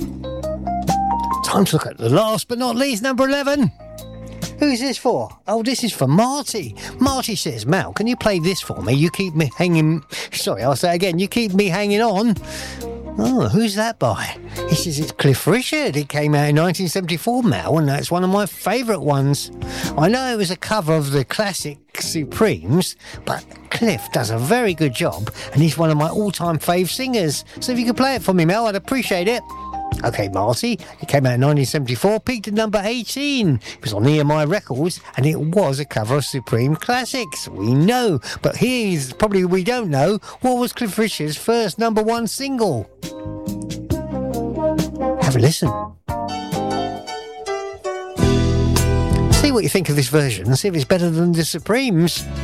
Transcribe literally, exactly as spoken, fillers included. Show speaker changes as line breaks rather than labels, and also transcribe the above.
Time to look at the last but not least, number eleven. Who's this for? Oh, this is for Marty. Marty says, Mal, can you play this for me? You keep me hanging... Sorry, I'll say it again. You keep me hanging on. Oh, who's that by? He says it's Cliff Richard. It came out in nineteen seventy-four, Mal, and that's one of my favourite ones. I know it was a cover of the classic Supremes, but Cliff does a very good job, and he's one of my all-time fave singers. So if you could play it for me, Mel, I'd appreciate it. OK, Marty, it came out in nineteen seventy-four, peaked at number eighteen. It was on E M I Records, and it was a cover of Supreme classics. We know, but here's probably we don't know, what was Cliff Richard's first number one single? Have a listen. See what you think of this version and see if it's better than the Supremes.